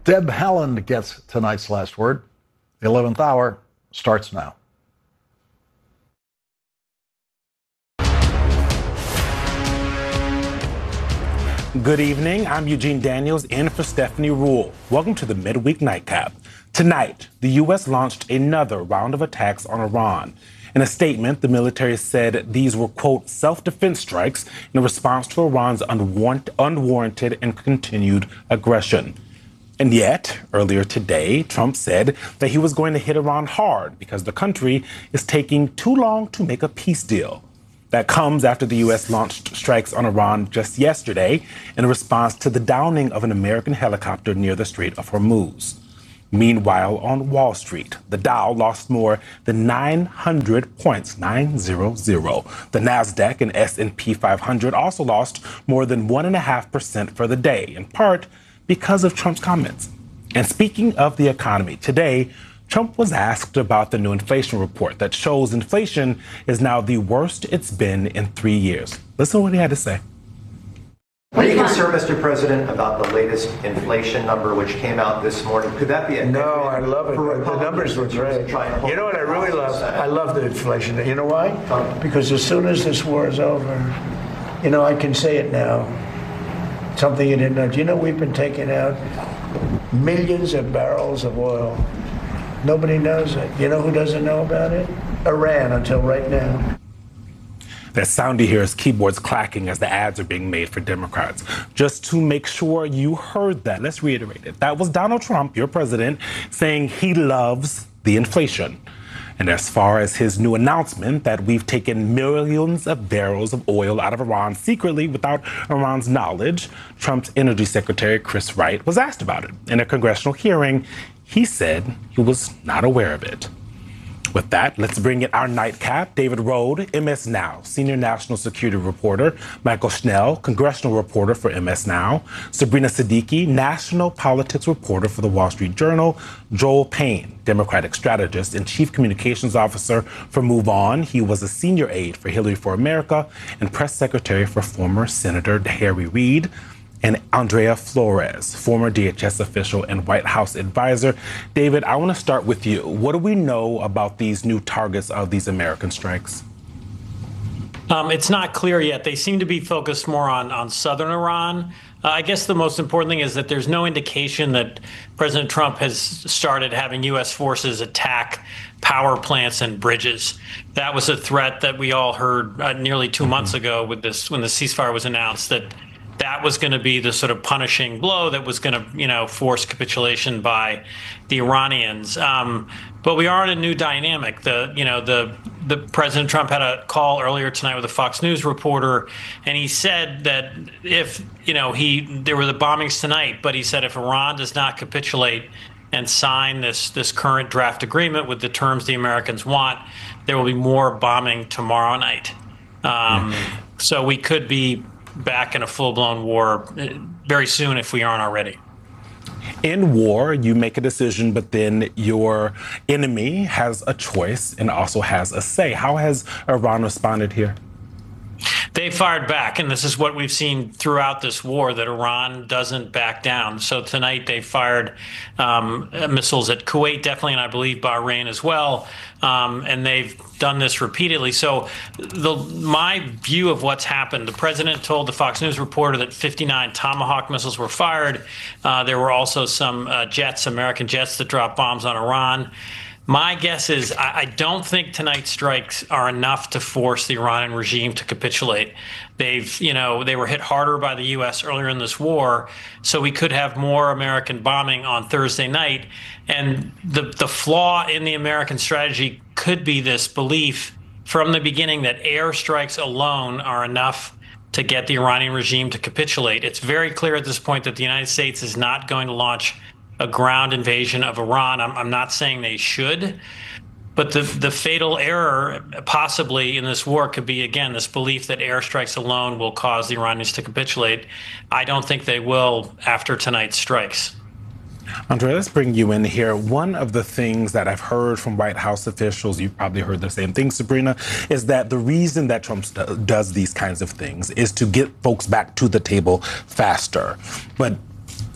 Deb Haaland gets tonight's last word. The 11th hour starts now. Good evening. I'm Eugene Daniels in for Stephanie Rule. Welcome to the Midweek Nightcap. Tonight, the U.S. launched another round of attacks on Iran. In a statement, the military said these were, quote, self-defense strikes in response to Iran's unwarranted and continued aggression. And yet, earlier today, Trump said that he was going to hit Iran hard because the country is taking too long to make a peace deal. That comes after the U.S. launched strikes on Iran just yesterday in response to the downing of an American helicopter near the Strait of Hormuz. Meanwhile, on Wall Street, the Dow lost more than 900 points, 900. The Nasdaq and S&P 500 also lost more than 1.5% for the day, in part because of Trump's comments. And speaking of the economy, today, Trump was asked about the new inflation report that shows inflation is now the worst it's been in 3 years. Listen to what he had to say. Are you concerned, Mr. President, about the latest inflation number which came out this morning? Could that be a No, I love it. The numbers were great. You know what I really love? I love the inflation. You know why? Because as soon as this war is over, you know, I can say it now. Something you didn't know. Do you know we've been taking out millions of barrels of oil? Nobody knows it. You know who doesn't know about it? Iran, until right now. That sound you hear is keyboards clacking as the ads are being made for Democrats. Just to make sure you heard that, let's reiterate it. That was Donald Trump, your president, saying he loves the inflation. And as far as his new announcement that we've taken millions of barrels of oil out of Iran secretly without Iran's knowledge, Trump's Energy Secretary Chris Wright was asked about it. In a congressional hearing, he said he was not aware of it. With that, let's bring in our nightcap. David Rode, MS Now, senior national security reporter. Michael Schnell, congressional reporter for MS Now. Sabrina Siddiqui, national politics reporter for the Wall Street Journal. Joel Payne, Democratic strategist and chief communications officer for Move On. He was a senior aide for Hillary for America and press secretary for former Senator Harry Reid. And Andrea Flores, former DHS official and White House advisor. David, I want to start with you. What do we know about these new targets of these American strikes? It's not clear yet. They seem to be focused more on southern Iran. I guess the most important thing is that there's no indication that President Trump has started having U.S. forces attack power plants and bridges. That was a threat that we all heard nearly 2 months ago with this, when the ceasefire was announced, that was going to be the sort of punishing blow that was going to, force capitulation by the Iranians. But we are in a new dynamic. The President Trump had a call earlier tonight with a Fox News reporter, and he said that if, there were the bombings tonight, but he said if Iran does not capitulate and sign this current draft agreement with the terms the Americans want, there will be more bombing tomorrow night. So we could be back in a full-blown war very soon if we aren't already. In war, you make a decision, but then your enemy has a choice and also has a say. How has Iran responded here? They fired back, and this is what we've seen throughout this war, that Iran doesn't back down. So tonight they fired missiles at Kuwait, definitely, and I believe Bahrain as well. And they've done this repeatedly. So my view of what's happened, the president told the Fox News reporter that 59 Tomahawk missiles were fired. There were also some American jets that dropped bombs on Iran. My guess is I don't think tonight's strikes are enough to force the Iranian regime to capitulate. They were hit harder by the U.S. earlier in this war, so we could have more American bombing on Thursday night. And the flaw in the American strategy could be this belief from the beginning that airstrikes alone are enough to get the Iranian regime to capitulate. It's very clear at this point that the United States is not going to launch a ground invasion of Iran. I'm not saying they should, but the fatal error possibly in this war could be, again, this belief that airstrikes alone will cause the Iranians to capitulate. I don't think they will after tonight's strikes. Andre, let's bring you in here. One of the things that I've heard from White House officials, you've probably heard the same thing, Sabrina, is that the reason that Trump does these kinds of things is to get folks back to the table faster. But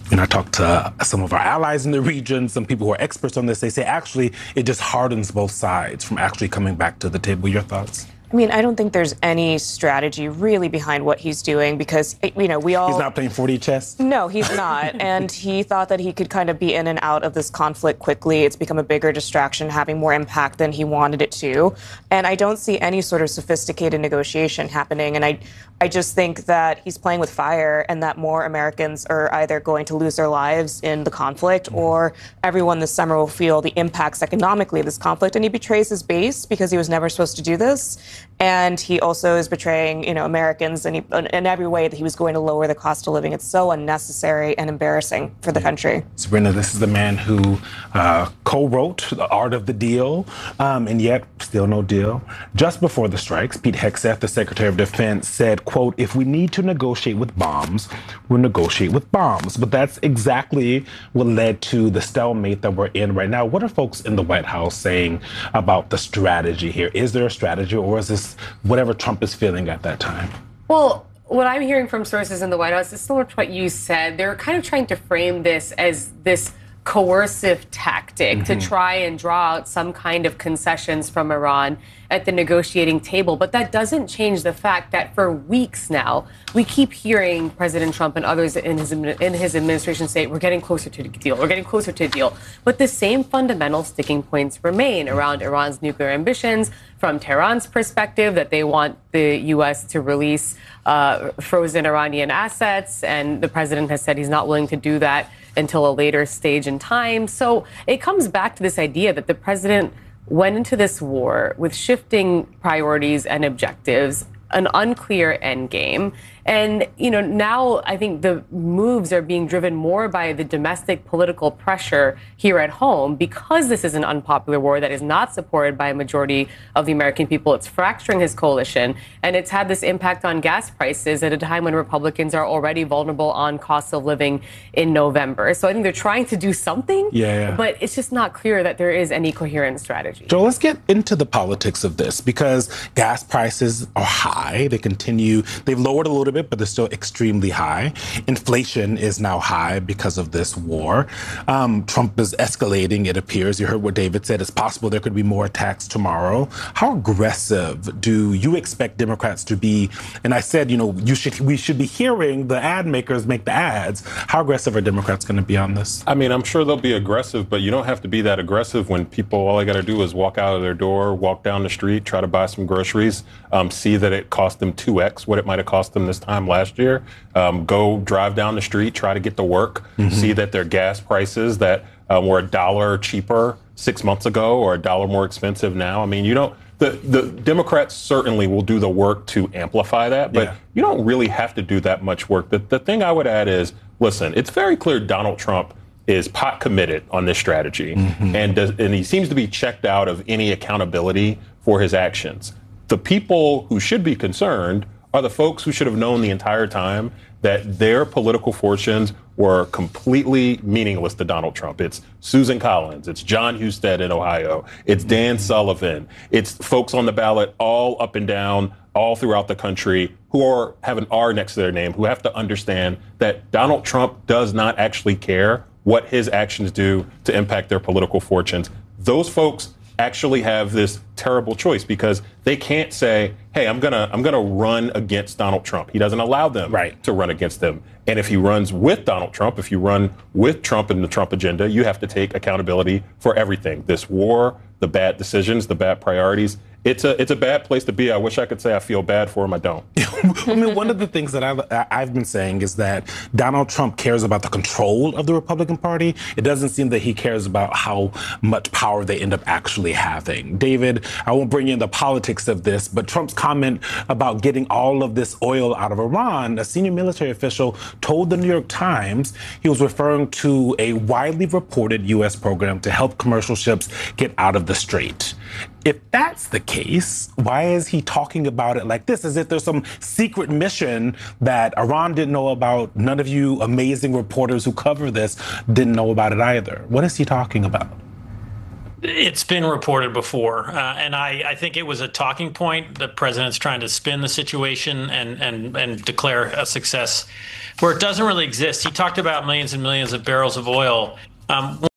And I talked to some of our allies in the region, some people who are experts on this. They say actually it just hardens both sides from actually coming back to the table. Your thoughts? I mean, I don't think there's any strategy really behind what he's doing because, we all... He's not playing 4D chess? No, he's not. And he thought that he could kind of be in and out of this conflict quickly. It's become a bigger distraction, having more impact than he wanted it to. And I don't see any sort of sophisticated negotiation happening. And I just think that he's playing with fire and that more Americans are either going to lose their lives in the conflict or everyone this summer will feel the impacts economically of this conflict. And he betrays his base because he was never supposed to do this. And he also is betraying, Americans in every way that he was going to lower the cost of living. It's so unnecessary and embarrassing for the country. Sabrina, this is the man who co-wrote The Art of the Deal, and yet still no deal. Just before the strikes, Pete Hegseth, the Secretary of Defense, said, quote, if we need to negotiate with bombs, we'll negotiate with bombs. But that's exactly what led to the stalemate that we're in right now. What are folks in the White House saying about the strategy here? Is there a strategy, or is this whatever Trump is feeling at that time? Well, what I'm hearing from sources in the White House is similar to what you said. They're kind of trying to frame this as this coercive tactic to try and draw out some kind of concessions from Iran at the negotiating table. But that doesn't change the fact that for weeks now, we keep hearing President Trump and others in his administration say, we're getting closer to the deal, we're getting closer to a deal. But the same fundamental sticking points remain around Iran's nuclear ambitions, from Tehran's perspective, that they want the U.S. to release frozen Iranian assets. And the president has said he's not willing to do that until a later stage in time. So it comes back to this idea that the president went into this war with shifting priorities and objectives, an unclear end game. And, now I think the moves are being driven more by the domestic political pressure here at home because this is an unpopular war that is not supported by a majority of the American people. It's fracturing his coalition, and it's had this impact on gas prices at a time when Republicans are already vulnerable on cost of living in November. So I think they're trying to do something, but it's just not clear that there is any coherent strategy. Joe, let's get into the politics of this because gas prices are high. They've lowered a little bit, but they're still extremely high. Inflation is now high because of this war. Trump is escalating, it appears. You heard what David said. It's possible there could be more attacks tomorrow. How aggressive do you expect Democrats to be? And I said, we should be hearing the ad makers make the ads. How aggressive are Democrats going to be on this? I mean, I'm sure they'll be aggressive, but you don't have to be that aggressive when all they got to do is walk out of their door, walk down the street, try to buy some groceries, see that it cost them 2x what it might have cost them this time last year. Go drive down the street, try to get to work, see that their gas prices that were $1 cheaper 6 months ago or $1 more expensive now. I mean, the Democrats certainly will do the work to amplify that, but you don't really have to do that much work. The thing I would add is, listen, it's very clear Donald Trump is pot committed on this strategy, and he seems to be checked out of any accountability for his actions. The people who should be concerned are the folks who should have known the entire time that their political fortunes were completely meaningless to Donald Trump. It's Susan Collins, it's John Husted in Ohio, it's Dan Sullivan, it's folks on the ballot all up and down, all throughout the country who have an R next to their name, who have to understand that Donald Trump does not actually care what his actions do to impact their political fortunes. Those folks actually have this terrible choice because they can't say, hey, I'm gonna run against Donald Trump. He doesn't allow them to run against him. And if he runs with Donald Trump, if you run with Trump and the Trump agenda, you have to take accountability for everything. This war, the bad decisions, the bad priorities. It's a bad place to be. I wish I could say I feel bad for him. I don't. I mean, one of the things that I've been saying is that Donald Trump cares about the control of the Republican Party. It doesn't seem that he cares about how much power they end up actually having. David, I won't bring in the politics of this, but Trump's comment about getting all of this oil out of Iran, a senior military official told the New York Times he was referring to a widely reported U.S. program to help commercial ships get out of the Strait. If that's the case, why is he talking about it like this, as if there's some secret mission that Iran didn't know about? None of you amazing reporters who cover this didn't know about it either. What is he talking about? It's been reported before, and I think it was a talking point. The president's trying to spin the situation and declare a success where it doesn't really exist. He talked about millions and millions of barrels of oil.